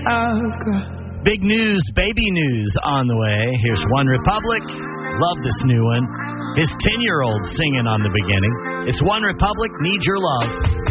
Big news, baby news on the way. Here's One Republic. Love this new one. His 10-year-old singing on the beginning. It's One Republic, Need Your Love.